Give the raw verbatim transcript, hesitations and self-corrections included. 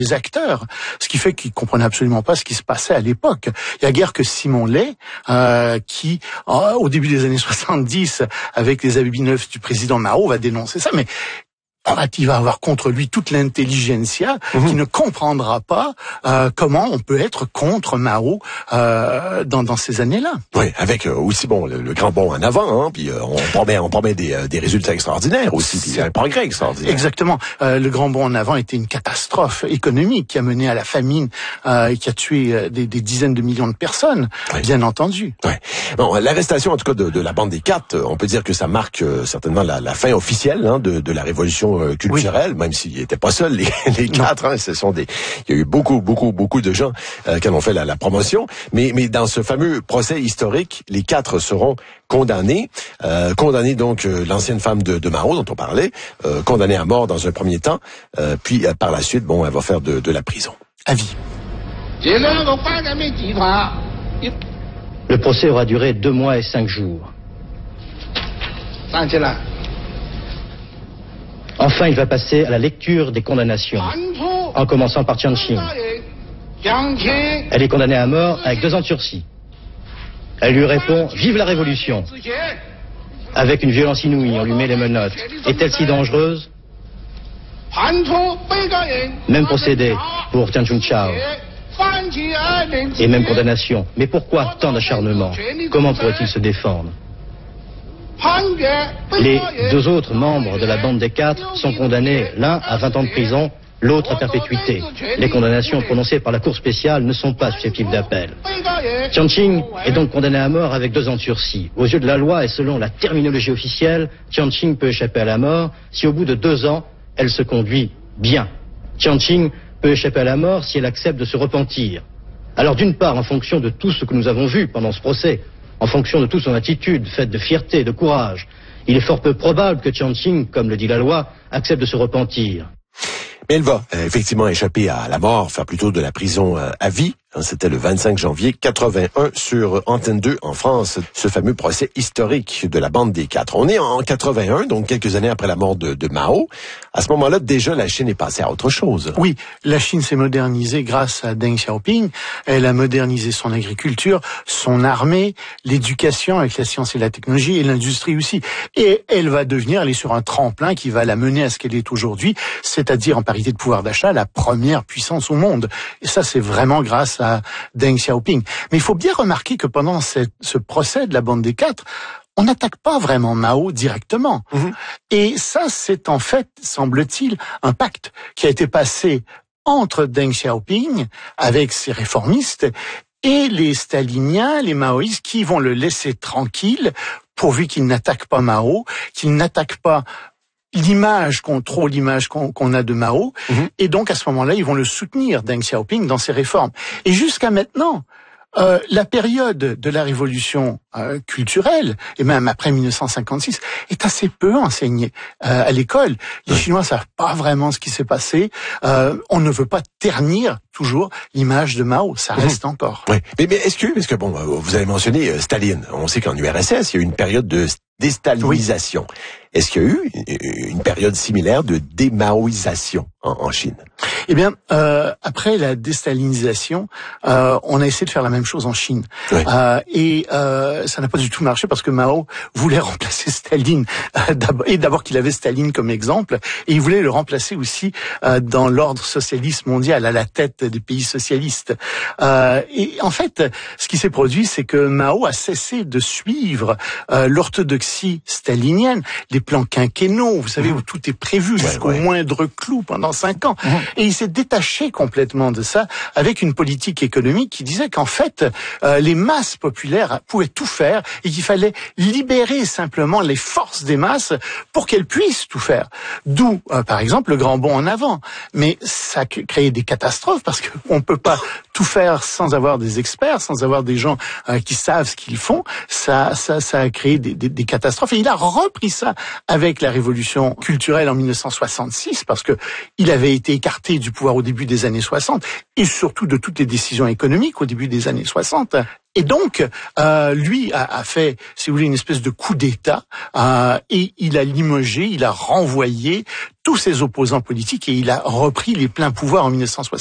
les acteurs, ce qui fait qu'ils comprenaient absolument pas ce qui se passait à l'époque. Il y a guère que Simon Ley, euh, qui, euh, au début des années soixante-dix, avec les habits neufs du président Mao, va dénoncer ça, mais en fait, il va avoir contre lui toute l'intelligentsia mmh. qui ne comprendra pas euh, comment on peut être contre Mao euh, dans, dans ces années-là. Oui, avec euh, aussi bon le, le grand bond en avant, hein, puis euh, on promet on promet des, euh, des résultats extraordinaires aussi, puis un progrès extraordinaire. Exactement. Euh, le grand bond en avant était une catastrophe économique qui a mené à la famine euh, et qui a tué euh, des, des dizaines de millions de personnes, oui. bien entendu. Oui. Bon, l'arrestation en tout cas de, de la bande des quatre, on peut dire que ça marque euh, certainement la, la fin officielle hein, de, de la révolution culturelle, oui. même s'ils n'étaient pas seuls, les, les quatre, hein, ce sont des, il y a eu beaucoup, beaucoup, beaucoup de gens euh, qui en ont fait la, la promotion, mais, mais dans ce fameux procès historique, les quatre seront condamnés, euh, condamnés donc euh, l'ancienne femme de, de Mao dont on parlait, euh, condamnée à mort dans un premier temps, euh, puis euh, par la suite, bon, elle va faire de, de la prison. À vie. Le procès aura duré deux mois et cinq jours. Enfin, il va passer à la lecture des condamnations, en commençant par Jiang Qing. Elle est condamnée à mort avec deux ans de sursis. Elle lui répond « Vive la Révolution !» avec une violence inouïe, on lui met les menottes. Est-elle si dangereuse? Même procédé pour Tian Chun-Chao. Et même condamnation. Mais pourquoi tant d'acharnement? Comment pourrait-il se défendre? Les deux autres membres de la bande des quatre sont condamnés, l'un à vingt ans de prison, l'autre à perpétuité. Les condamnations prononcées par la Cour spéciale ne sont pas susceptibles d'appel. Jiang Qing est donc condamné à mort avec deux ans de sursis. Aux yeux de la loi et selon la terminologie officielle, Jiang Qing peut échapper à la mort si au bout de deux ans, elle se conduit bien. Jiang Qing peut échapper à la mort si elle accepte de se repentir. Alors d'une part, en fonction de tout ce que nous avons vu pendant ce procès, en fonction de toute son attitude faite de fierté, de courage, il est fort peu probable que Jiang Qing, comme le dit la loi, accepte de se repentir. Mais elle va euh, effectivement échapper à la mort, faire plutôt de la prison euh, à vie. C'était le vingt-cinq janvier quatre-vingt-un sur Antenne deux en France, ce fameux procès historique de la bande des quatre. On est en quatre-vingt-un, donc quelques années après la mort de, de Mao. À ce moment-là, déjà, la Chine est passée à autre chose. Oui, la Chine s'est modernisée grâce à Deng Xiaoping. Elle a modernisé son agriculture, son armée, l'éducation avec la science et la technologie et l'industrie aussi. Et elle va devenir, elle est sur un tremplin qui va la mener à ce qu'elle est aujourd'hui, c'est-à-dire en parité de pouvoir d'achat, la première puissance au monde. Et ça, c'est vraiment grâce à Deng Xiaoping. Mais il faut bien remarquer que pendant cette, ce procès de la bande des quatre, on n'attaque pas vraiment Mao directement. Mmh. Et ça, c'est en fait, semble-t-il, un pacte qui a été passé entre Deng Xiaoping, avec ses réformistes, et les staliniens, les maoïstes, qui vont le laisser tranquille, pourvu qu'il n'attaque pas Mao, qu'il n'attaque pas l'image qu'on trop l'image qu'on, qu'on a de Mao, mmh. et donc à ce moment-là, ils vont le soutenir, Deng Xiaoping, dans ses réformes. Et jusqu'à maintenant, euh, la période de la révolution euh, culturelle, et même après mille neuf cent cinquante-six, est assez peu enseignée euh, à l'école. Les Chinois savent pas vraiment ce qui s'est passé. Euh, on ne veut pas ternir toujours l'image de Mao, ça reste mmh. encore. Oui, mais, mais est-ce que, parce que bon, vous avez mentionné euh, Staline, on sait qu'en U R S S, il y a eu une période de déstalinisation. Oui. Est-ce qu'il y a eu une période similaire de démaoïsation en, en Chine? Eh bien, euh, après la déstalinisation, euh, on a essayé de faire la même chose en Chine. Oui. Euh, et euh, ça n'a pas du tout marché parce que Mao voulait remplacer Staline. Euh, d'abord, et d'abord qu'il avait Staline comme exemple, et il voulait le remplacer aussi euh, dans l'ordre socialiste mondial, à la tête des pays socialistes. Euh, et en fait, ce qui s'est produit, c'est que Mao a cessé de suivre euh, l'orthodoxie stalinienne, les plans quinquennaux, vous savez, mmh. où tout est prévu ouais, jusqu'au ouais. moindre clou pendant cinq ans. Mmh. Et il s'est détaché complètement de ça avec une politique économique qui disait qu'en fait, euh, les masses populaires pouvaient tout faire et qu'il fallait libérer simplement les forces des masses pour qu'elles puissent tout faire. D'où, euh, par exemple, le grand bond en avant. Mais ça a créé des catastrophes parce qu'on ne peut pas tout faire sans avoir des experts, sans avoir des gens euh, qui savent ce qu'ils font, ça, ça, ça a créé des, des, des catastrophes. Et il a repris ça avec la révolution culturelle en mille neuf cent soixante-six, parce que il avait été écarté du pouvoir au début des années soixante, et surtout de toutes les décisions économiques au début des années soixante. Et donc, euh, lui a, a fait, si vous voulez, une espèce de coup d'État, euh, et il a limogé, il a renvoyé tous ses opposants politiques, et il a repris les pleins pouvoirs en mille neuf cent soixante.